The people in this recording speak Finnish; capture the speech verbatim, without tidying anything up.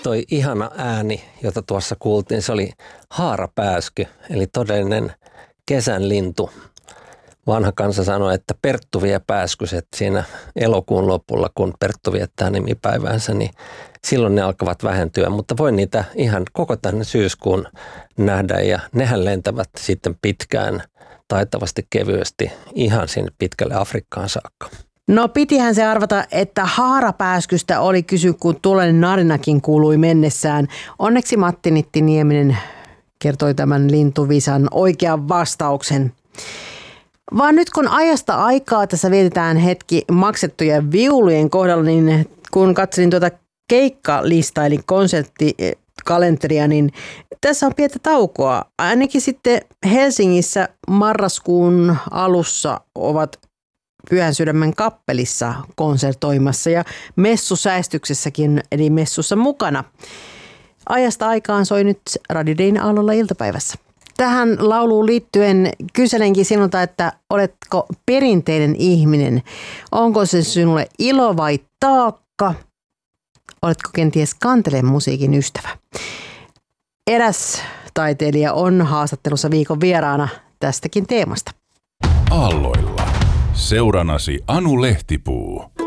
toi ihana ääni, jota tuossa kuultiin, se oli haarapääsky, eli todellinen kesän lintu. Vanha kansa sanoi, että Perttu vie pääskyset siinä elokuun lopulla, kun Perttu viettää nimipäivänsä, niin silloin ne alkavat vähentyä, mutta voi niitä ihan koko tänne syyskuun nähdä ja nehän lentävät sitten pitkään, taitavasti kevyesti ihan sinne pitkälle Afrikkaan saakka. No pitihän se arvata, että haarapääskystä oli kysy, kun tuollainen narinakin kuului mennessään. Onneksi Matti Nitti Nieminen kertoi tämän lintuvisan oikean vastauksen. Vaan nyt kun ajasta aikaa tässä vietetään hetki maksettujen viulujen kohdalla, niin kun katselin tuota keikkalista eli konserttikalenteria, niin tässä on pientä taukoa. Ainakin sitten Helsingissä marraskuun alussa ovat Pyhän Sydämen kappelissa konsertoimassa ja messusäistyksessäkin, eli messussa mukana. Ajasta aikaan soi nyt Radio Dayn aallolla iltapäivässä. Tähän lauluun liittyen kyselenkin sinulta, että oletko perinteinen ihminen? Onko se sinulle ilo vai taakka? Oletko kenties kantelen musiikin ystävä? Eräs taiteilija on haastattelussa viikon vieraana tästäkin teemasta. Aalloilla. Seuranasi Anu Lehtipuu.